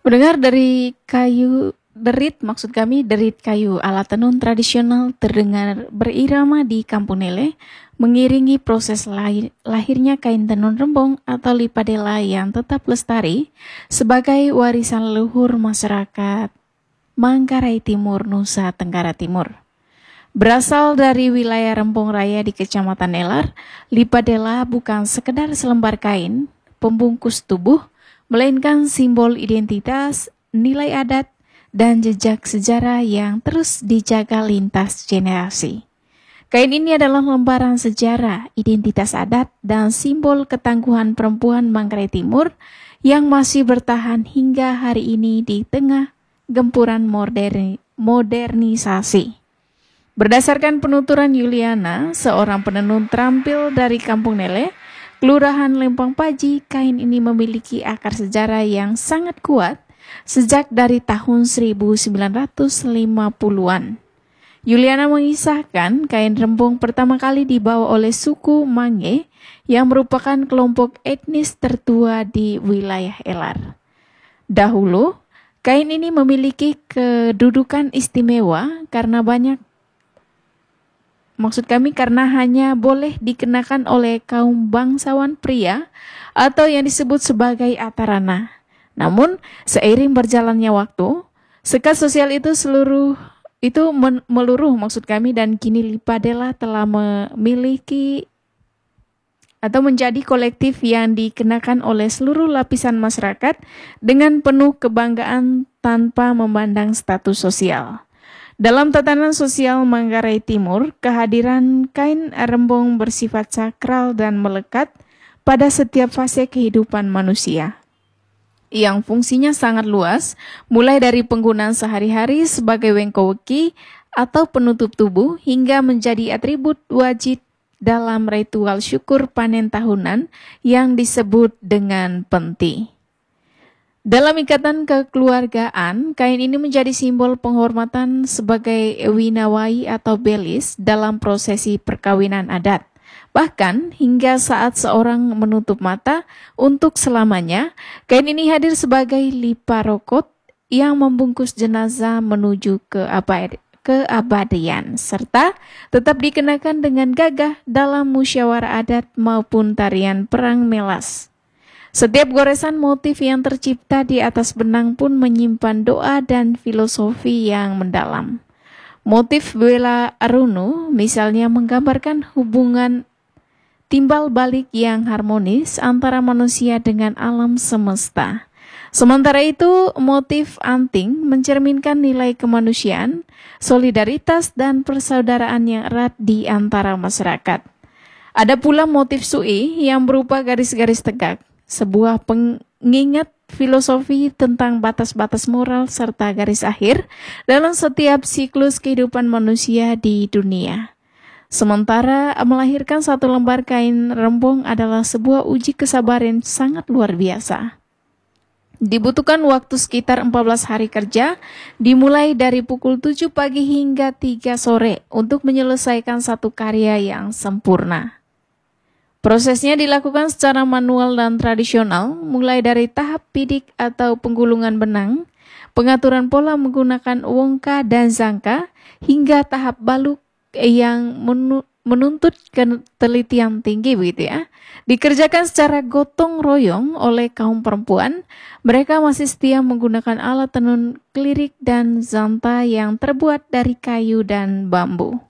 Mendengar dari kayu derit, maksud kami derit kayu alat tenun tradisional terdengar berirama di Kampung Nele, mengiringi proses lahirnya kain tenun rembong atau lipadela yang tetap lestari sebagai warisan leluhur masyarakat Manggarai Timur, Nusa Tenggara Timur. Berasal dari wilayah Rempong Raya di Kecamatan Nelar, lipadela bukan sekedar selembar kain, pembungkus tubuh, melainkan simbol identitas, nilai adat, dan jejak sejarah yang terus dijaga lintas generasi. Kain ini adalah lembaran sejarah, identitas adat, dan simbol ketangguhan perempuan Manggarai Timur yang masih bertahan hingga hari ini di tengah gempuran modernisasi. Berdasarkan penuturan Yuliana, seorang penenun terampil dari Kampung Nele, Kelurahan Lempang Paji, kain ini memiliki akar sejarah yang sangat kuat sejak dari tahun 1950-an. Yuliana mengisahkan kain rembong pertama kali dibawa oleh suku Mange yang merupakan kelompok etnis tertua di wilayah Elar. Dahulu, kain ini memiliki kedudukan istimewa karena hanya boleh dikenakan oleh kaum bangsawan pria atau yang disebut sebagai atarana. Namun, seiring berjalannya waktu, sekat sosial itu meluruh dan kini lipadela telah memiliki atau menjadi kolektif yang dikenakan oleh seluruh lapisan masyarakat dengan penuh kebanggaan tanpa memandang status sosial. Dalam tatanan sosial Manggarai Timur, kehadiran kain rembong bersifat sakral dan melekat pada setiap fase kehidupan manusia, yang fungsinya sangat luas, mulai dari penggunaan sehari-hari sebagai wengkoweki atau penutup tubuh, hingga menjadi atribut wajib dalam ritual syukur panen tahunan yang disebut dengan penti. Dalam ikatan kekeluargaan, kain ini menjadi simbol penghormatan sebagai winawai atau belis dalam prosesi perkawinan adat. Bahkan hingga saat seorang menutup mata untuk selamanya, kain ini hadir sebagai liparokot yang membungkus jenazah menuju keabadian, serta tetap dikenakan dengan gagah dalam musyawarah adat maupun tarian perang melas. Setiap goresan motif yang tercipta di atas benang pun menyimpan doa dan filosofi yang mendalam. Motif Bela Arunu misalnya menggambarkan hubungan timbal balik yang harmonis antara manusia dengan alam semesta. Sementara itu, motif anting mencerminkan nilai kemanusiaan, solidaritas, dan persaudaraan yang erat di antara masyarakat. Ada pula motif sui yang berupa garis-garis tegak, sebuah pengingat filosofi tentang batas-batas moral serta garis akhir dalam setiap siklus kehidupan manusia di dunia. Sementara melahirkan satu lembar kain rembong adalah sebuah uji kesabaran sangat luar biasa. Dibutuhkan waktu sekitar 14 hari kerja, dimulai dari pukul 7 pagi hingga 3 sore untuk menyelesaikan satu karya yang sempurna. Prosesnya dilakukan secara manual dan tradisional, mulai dari tahap pidik atau penggulungan benang, pengaturan pola menggunakan wongka dan zangka, hingga tahap baluk yang menuntut ketelitian tinggi begitu ya. Dikerjakan secara gotong royong oleh kaum perempuan. Mereka masih setia menggunakan alat tenun klirik dan zanta yang terbuat dari kayu dan bambu.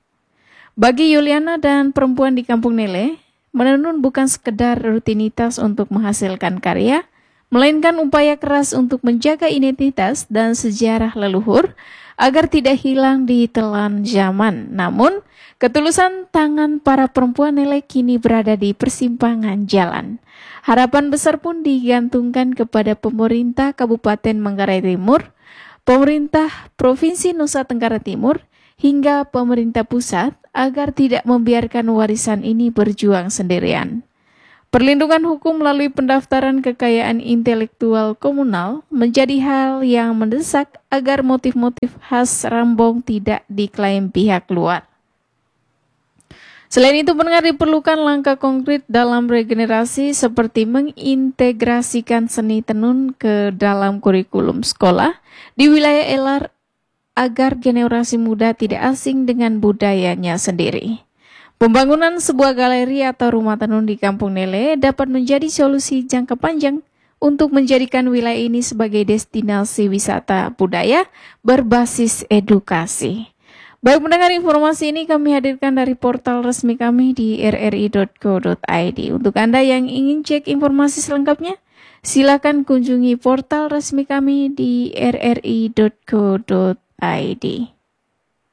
Bagi Yuliana dan perempuan di Kampung Nele, menenun bukan sekedar rutinitas untuk menghasilkan karya, melainkan upaya keras untuk menjaga identitas dan sejarah leluhur agar tidak hilang di telan zaman. Namun, ketulusan tangan para perempuan Nele kini berada di persimpangan jalan. Harapan besar pun digantungkan kepada pemerintah Kabupaten Manggarai Timur, pemerintah Provinsi Nusa Tenggara Timur, hingga pemerintah pusat agar tidak membiarkan warisan ini berjuang sendirian. Perlindungan hukum melalui pendaftaran kekayaan intelektual komunal menjadi hal yang mendesak agar motif-motif khas rembong tidak diklaim pihak luar. Selain itu, pendengar, diperlukan langkah konkret dalam regenerasi seperti mengintegrasikan seni tenun ke dalam kurikulum sekolah di wilayah LR agar generasi muda tidak asing dengan budayanya sendiri. Pembangunan sebuah galeri atau rumah tenun di Kampung Nele dapat menjadi solusi jangka panjang untuk menjadikan wilayah ini sebagai destinasi wisata budaya berbasis edukasi. Baik pendengar, informasi ini kami hadirkan dari portal resmi kami di rri.co.id. Untuk Anda yang ingin cek informasi selengkapnya, silakan kunjungi portal resmi kami di rri.co.id.